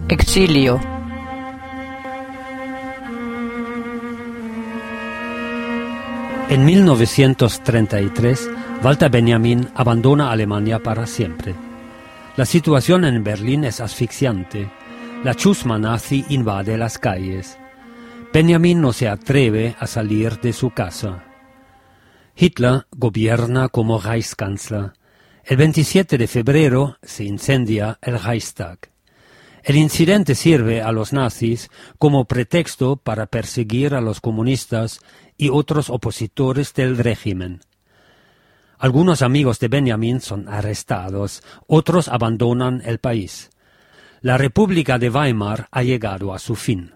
Exilio. En 1933, Walter Benjamin abandona Alemania para siempre. La situación en Berlín es asfixiante. La chusma nazi invade las calles. Benjamin no se atreve a salir de su casa. Hitler gobierna como Reichskanzler. El 27 de febrero se incendia el Reichstag. El incidente sirve a los nazis como pretexto para perseguir a los comunistas y otros opositores del régimen. Algunos amigos de Benjamin son arrestados, otros abandonan el país. La República de Weimar ha llegado a su fin.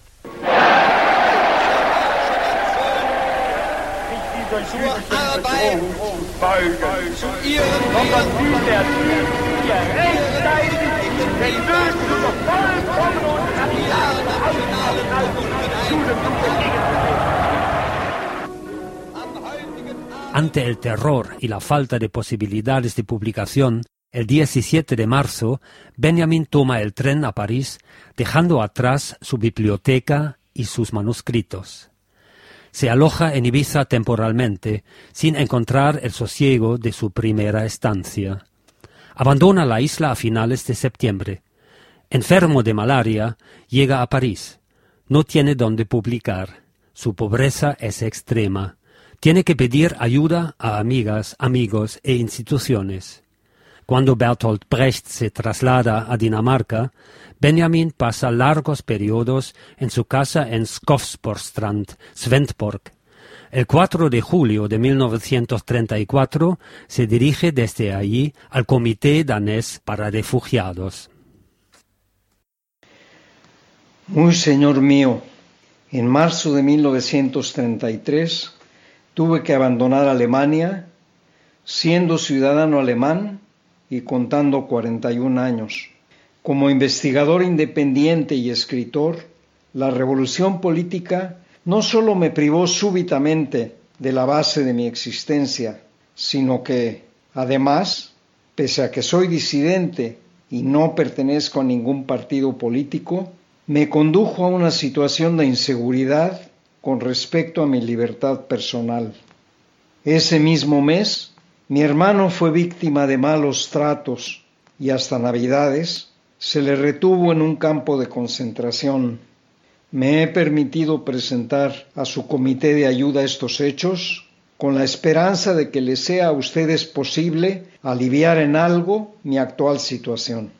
Ante el terror y la falta de posibilidades de publicación, el 17 de marzo, Benjamin toma el tren a París, dejando atrás su biblioteca y sus manuscritos. Se aloja en Ibiza temporalmente, sin encontrar el sosiego de su primera estancia. Abandona la isla a finales de septiembre. Enfermo de malaria, llega a París. No tiene dónde publicar. Su pobreza es extrema. Tiene que pedir ayuda a amigas, amigos e instituciones. Cuando Bertolt Brecht se traslada a Dinamarca, Benjamin pasa largos periodos en su casa en Skovsborgstrand, Svendborg. El 4 de julio de 1934 se dirige desde allí al Comité danés para refugiados. Muy señor mío, en marzo de 1933 tuve que abandonar Alemania, siendo ciudadano alemán y contando 41 años. Como investigador independiente y escritor, la revolución política no solo me privó súbitamente de la base de mi existencia, sino que, además, pese a que soy disidente y no pertenezco a ningún partido político, me condujo a una situación de inseguridad con respecto a mi libertad personal. Ese mismo mes, mi hermano fue víctima de malos tratos y hasta Navidades se le retuvo en un campo de concentración. Me he permitido presentar a su comité de ayuda estos hechos con la esperanza de que les sea a ustedes posible aliviar en algo mi actual situación.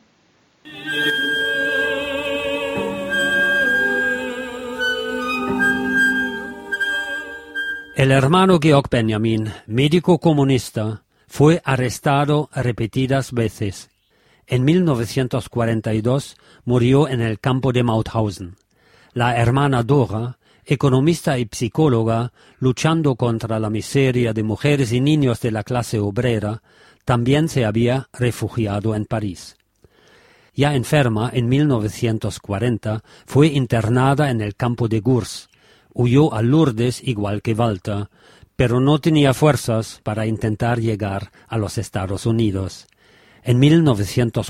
El hermano Georg Benjamin, médico comunista, fue arrestado repetidas veces. En 1942 murió en el campo de Mauthausen. La hermana Dora, economista y psicóloga, luchando contra la miseria de mujeres y niños de la clase obrera, también se había refugiado en París. Ya enferma, en 1940, fue internada en el campo de Gurs. Huyó a Lourdes igual que Walter, pero no tenía fuerzas para intentar llegar a los Estados Unidos. En 1944